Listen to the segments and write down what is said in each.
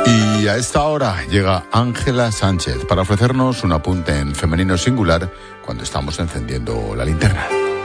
Y a esta hora llega Ángela Sánchez para ofrecernos un apunte en femenino singular cuando estamos encendiendo la linterna.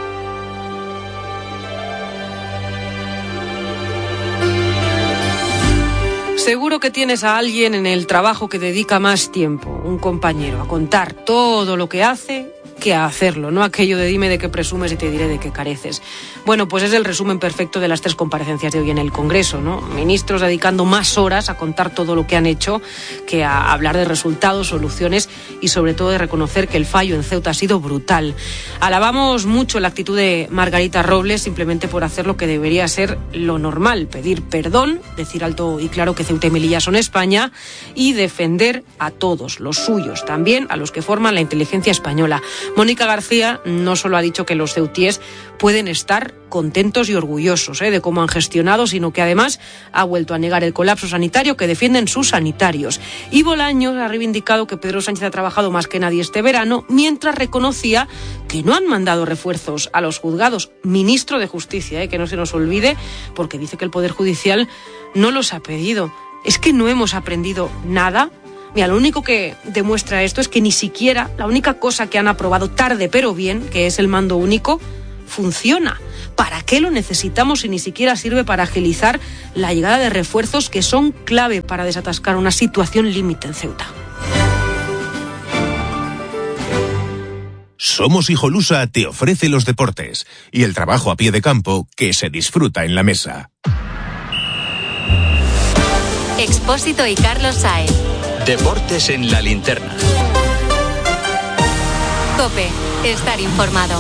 Seguro que tienes a alguien en el trabajo que dedica más tiempo, un compañero, a contar todo lo que hace que a hacerlo, no aquello de dime de qué presumes y te diré de qué careces. Bueno, pues es el resumen perfecto de las 3 comparecencias de hoy en el Congreso, ¿no? Ministros dedicando más horas a contar todo lo que han hecho que a hablar de resultados, soluciones y sobre todo de reconocer que el fallo en Ceuta ha sido brutal. Alabamos mucho la actitud de Margarita Robles simplemente por hacer lo que debería ser lo normal, pedir perdón, decir alto y claro que Ceuta y Melilla son España y defender a todos, los suyos, también a los que forman la inteligencia española. Mónica García no solo ha dicho que los ceutíes pueden estar contentos y orgullosos de cómo han gestionado, sino que además ha vuelto a negar el colapso sanitario que defienden sus sanitarios. Y Bolaños ha reivindicado que Pedro Sánchez ha trabajado más que nadie este verano, mientras reconocía que no han mandado refuerzos a los juzgados. Ministro de Justicia, que no se nos olvide, porque dice que el Poder Judicial no los ha pedido. ¿Es que no hemos aprendido nada? Mira, lo único que demuestra esto es que ni siquiera la única cosa que han aprobado tarde pero bien, que es el mando único, funciona. ¿Para qué lo necesitamos si ni siquiera sirve para agilizar la llegada de refuerzos que son clave para desatascar una situación límite en Ceuta? Somos Hijolusa te ofrece los deportes y el trabajo a pie de campo que se disfruta en la mesa. Expósito y Carlos Sáenz. Deportes en la linterna. COPE, estar informado.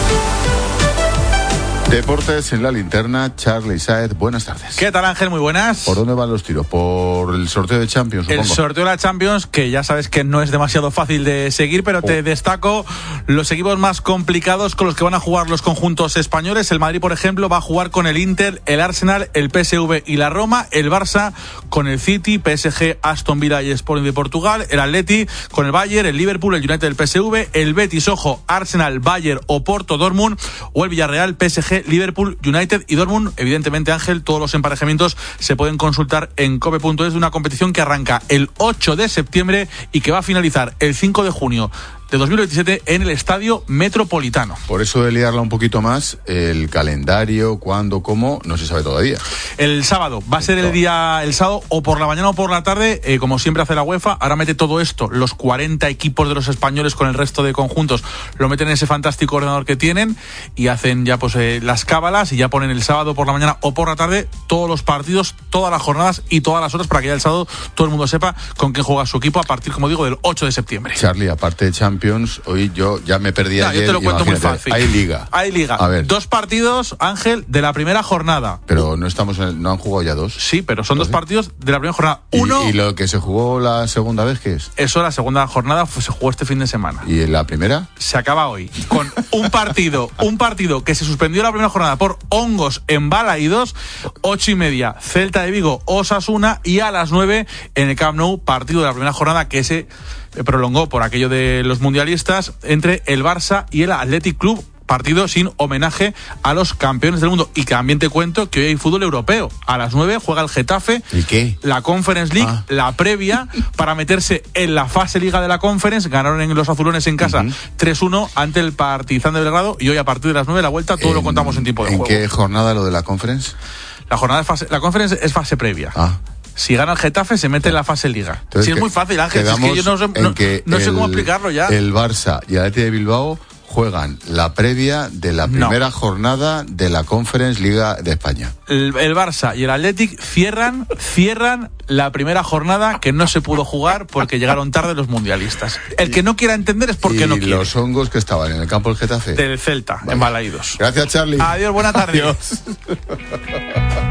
Deportes en la linterna, Charly Sáenz, buenas tardes. ¿Qué tal, Ángel? Muy buenas. ¿Por dónde van los tiros? ¿Por el sorteo de Champions, supongo? El sorteo de la Champions, que ya sabes que no es demasiado fácil de seguir, pero te destaco los equipos más complicados con los que van a jugar los conjuntos españoles. El Madrid, por ejemplo, va a jugar con el Inter, el Arsenal, el PSV y la Roma. El Barça con el City, PSG, Aston Villa y Sporting de Portugal. El Atleti con el Bayern, el Liverpool, el United, el PSV. El Betis, ojo, Arsenal, Bayern, Oporto, Dortmund. O el Villarreal, PSG, Liverpool, United y Dortmund. Evidentemente, Ángel, todos los emparejamientos se pueden consultar en cope.es de una competición que arranca el 8 de septiembre y que va a finalizar el 5 de junio de 2027 en el Estadio Metropolitano. Por eso de liarla un poquito más, el calendario, cuándo, cómo, no se sabe todavía. El sábado, va a ser el sábado o por la mañana o por la tarde, como siempre hace la UEFA. Ahora mete todo esto, los 40 equipos de los españoles con el resto de conjuntos, lo meten en ese fantástico ordenador que tienen y hacen ya pues las cábalas y ya ponen el sábado por la mañana o por la tarde todos los partidos, todas las jornadas y todas las horas para que ya el sábado todo el mundo sepa con quién juega su equipo a partir, como digo, del 8 de septiembre. Charly, aparte de Champions, hoy yo ya me perdí ayer. Yo te lo cuento muy fácil. Hay liga. A ver. 2 partidos, Ángel, de la primera jornada. Pero no han jugado ya 2. Sí, pero son 2 partidos de la primera jornada. ¿Y lo que se jugó la segunda vez qué es? Eso, la segunda jornada se jugó este fin de semana. ¿Y en la primera? Se acaba hoy con un partido que se suspendió la primera jornada por hongos en Balaídos. 8:30, Celta de Vigo, Osasuna, y a las 9 en el Camp Nou, partido de la primera jornada que se prolongó por aquello de los mundialistas entre el Barça y el Athletic Club. Partido sin homenaje a los campeones del mundo. Y también te cuento que hoy hay fútbol europeo. A las 9 juega el Getafe. ¿Y qué? La Conference League, la previa para meterse en la fase Liga de la Conference. Ganaron en los azulones en casa 3-1 ante el Partizan de Belgrado. Y hoy a partir de las 9 la vuelta todo lo contamos en tiempo de juego. ¿En qué jornada lo de la Conference? La Conference es fase previa. Si gana el Getafe, se mete en la fase Liga. Entonces, es muy fácil, Ángel. Es que yo no sé cómo explicarlo ya. El Barça y el Athletic de Bilbao juegan la previa de la primera jornada de la Conference Liga de España. El Barça y el Athletic cierran la primera jornada que no se pudo jugar porque llegaron tarde los mundialistas. El que no quiera entender es porque no quiere. ¿Y los hongos que estaban en el campo del Getafe? Del Celta, en Balaídos. Gracias, Charly. Adiós, buena tarde. Adiós.